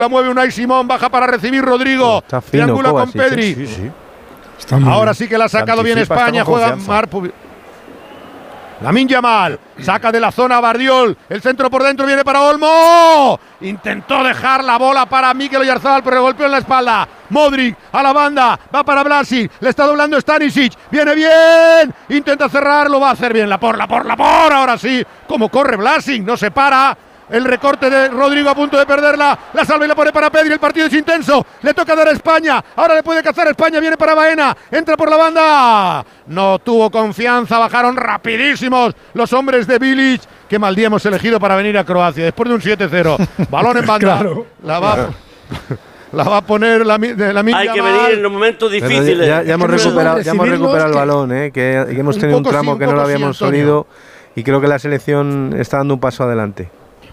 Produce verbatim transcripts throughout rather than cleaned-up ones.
La mueve Unai Simón, baja para recibir Rodrigo. Oh, está fino, triangula con Kovacic, Pedri. Sí, sí. Ahora sí que la ha sacado bien España. Juega Marpu. Lamine Yamal saca de la zona a Bardiol. El centro por dentro viene para Olmo. Intentó dejar la bola para Mikel Oyarzabal, pero le golpeó en la espalda. Modric a la banda, va para Vlasic, le está doblando Stanisic, viene bien, intenta cerrar, lo va a hacer bien, la por, la por, la por, ahora sí, como corre Vlasic, no se para. El recorte de Rodrigo a punto de perderla. La salva y la pone para Pedri. El partido es intenso. Le toca dar a España. Ahora le puede cazar a España. Viene para Baena. Entra por la banda. No tuvo confianza. Bajaron rapidísimos los hombres de Bilic. Qué mal día hemos elegido para venir a Croacia. Después de un siete cero. Balón en banda. Claro. La va, la va a poner la, la, la Hay que venir en los momentos difíciles. Ya, ya, hemos recuperado, ya hemos recuperado el balón, ¿eh? que, que hemos tenido un, un tramo sí, un que no lo habíamos sí, sonido. Y creo que la selección está dando un paso adelante.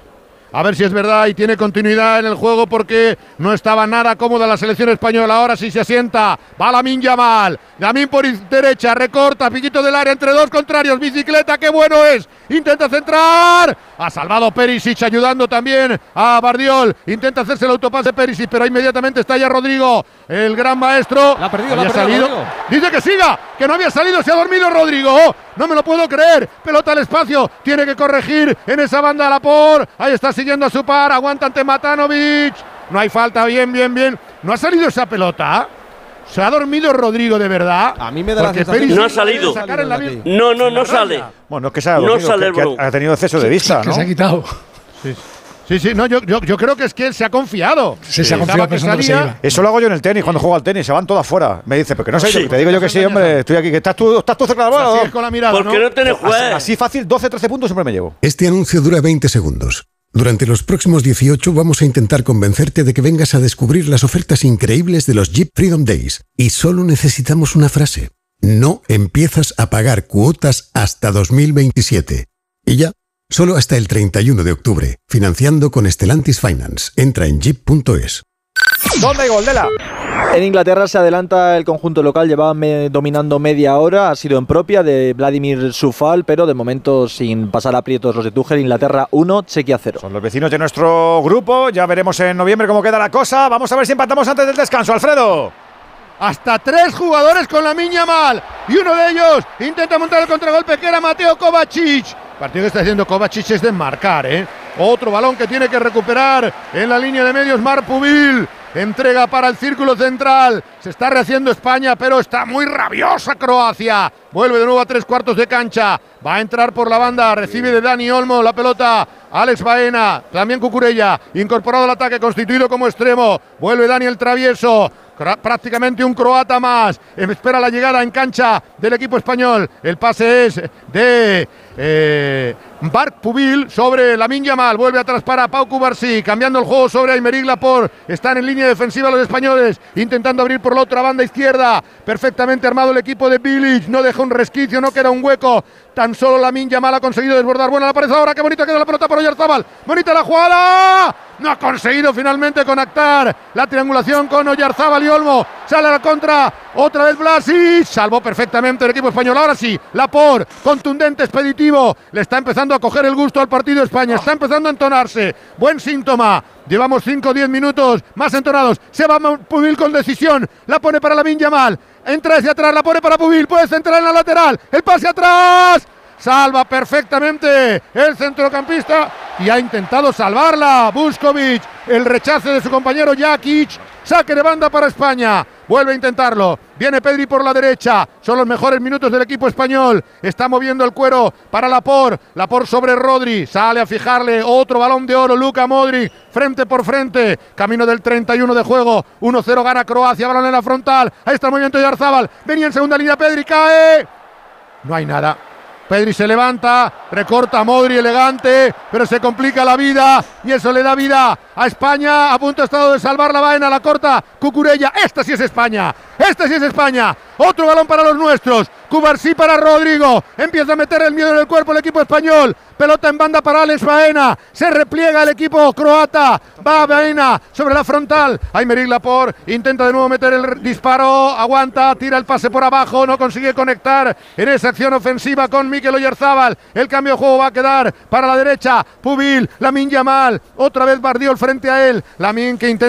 A ver si es verdad y tiene continuidad en el juego porque no estaba nada cómoda la selección española. Ahora sí se asienta. Va Lamine Yamal. Lamine por derecha. Recorta. Piquito del área entre dos contrarios. Bicicleta. ¡Qué bueno es! Intenta centrar. Ha salvado Perisic ayudando también a Bardiol. Intenta hacerse el autopase Perisic, pero inmediatamente está ya Rodrigo, el gran maestro. La ha perdido, había la ha perdido, salido. Dice que siga, que no había salido, se ha dormido Rodrigo. Oh, no me lo puedo creer. Pelota al espacio. Tiene que corregir en esa banda Laporte. Ahí está siguiendo a su par. Aguanta ante Matanovic. No hay falta. Bien, bien, bien. No ha salido esa pelota. ¿Se ha dormido Rodrigo de verdad? A mí me da la sensación. No ha salido. No, no, no sale. Bueno, es que se ha dormido, no sale, que, que ha tenido exceso de vista, que ¿no? se ha quitado. Sí, sí, sí no, yo, yo, yo creo que es que él se ha confiado. Sí, se ha confiado pensando que se iba. Eso lo hago yo en el tenis, cuando juego al tenis, se van todas fuera. Me dice, pero que no sé, sí, te digo yo que sí, hombre, estoy aquí, que estás tú, estás tú cerca de la bola. Así es con la mirada, porque no, no tenés juez. Así, así fácil, doce, trece puntos siempre me llevo. Este anuncio dura veinte segundos. Durante los próximos dieciocho vamos a intentar convencerte de que vengas a descubrir las ofertas increíbles de los Jeep Freedom Days. Y solo necesitamos una frase. No empiezas a pagar cuotas hasta dos mil veintisiete. Y ya, solo hasta el treinta y uno de octubre. Financiando con Stellantis Finance. Entra en jeep punto es. ¿Dónde hay gol, Dela? En Inglaterra se adelanta el conjunto local, llevaba me, dominando media hora, ha sido en propia de Vladimir Sufal, pero de momento sin pasar aprietos los de Tuchel. Inglaterra uno, Chequia cero. Son los vecinos de nuestro grupo, ya veremos en noviembre cómo queda la cosa. Vamos a ver si empatamos antes del descanso, Alfredo. Hasta tres jugadores con Lamine Yamal y uno de ellos intenta montar el contragolpe que era Mateo Kovacic. El partido que está haciendo Kovacic es de marcar, ¿eh? Otro balón que tiene que recuperar en la línea de medios Marpuvil. Entrega para el círculo central. Se está rehaciendo España, pero está muy rabiosa Croacia. Vuelve de nuevo a tres cuartos de cancha. Va a entrar por la banda. Recibe de Dani Olmo la pelota. Alex Baena. También Cucurella. Incorporado al ataque, constituido como extremo. Vuelve Dani el travieso. Prácticamente un croata más. Espera la llegada en cancha del equipo español. El pase es de eh, Marpuvil sobre Lamine Yamal. Vuelve atrás para Pau Cubarsí. Cambiando el juego sobre Aymeric Laporte. Están en línea defensiva los españoles. Intentando abrir por la otra banda izquierda. Perfectamente armado el equipo de Bilic. No deja un resquicio, no queda un hueco. Tan solo Lamine Yamal ha conseguido desbordar. Buena la pared ahora. Qué bonita queda la pelota para Oyarzabal. Bonita la jugada. No ha conseguido finalmente conectar la triangulación con Oyarzabal y Olmo. Sale a la contra. Otra vez Vlasic. Salvó perfectamente el equipo español. Ahora sí, Laporte, contundente, expeditivo. Le está empezando a coger el gusto al partido España. Está empezando a entonarse. Buen síntoma. Llevamos cinco o diez minutos más entonados. Se va Puvil con decisión. La pone para Lamine Yamal. Entra hacia atrás. La pone para Puvil. Puede centrar en la lateral. El pase atrás. Salva perfectamente el centrocampista y ha intentado salvarla Vuskovic. El rechace de su compañero Jakic. Saque de banda para España. Vuelve a intentarlo. Viene Pedri por la derecha. Son los mejores minutos del equipo español. Está moviendo el cuero para Laporte. Laporte sobre Rodri. Sale a fijarle. Otro balón de oro. Luka Modric. Frente por frente. Camino del treinta y uno de juego. uno cero gana Croacia. Balón en la frontal. Ahí está el movimiento de Oyarzabal. Venía en segunda línea Pedri. Cae. No hay nada. Pedri se levanta, recorta a Modri elegante, pero se complica la vida y eso le da vida a España. A punto ha estado de salvar la vaina, la corta Cucurella. Esta sí es España, esta sí es España. Otro balón para los nuestros. Cubarsí para Rodrigo. Empieza a meter el miedo en el cuerpo el equipo español. Pelota en banda para Alex Baena. Se repliega el equipo croata. Va Baena sobre la frontal. Aymeric Laporte intenta de nuevo meter el disparo. Aguanta, tira el pase por abajo. No consigue conectar en esa acción ofensiva con Mikel Oyarzabal. El cambio de juego va a quedar para la derecha. Puvil, Lamine Yamal. Otra vez Bardiol frente frente a él. Lamine que intenta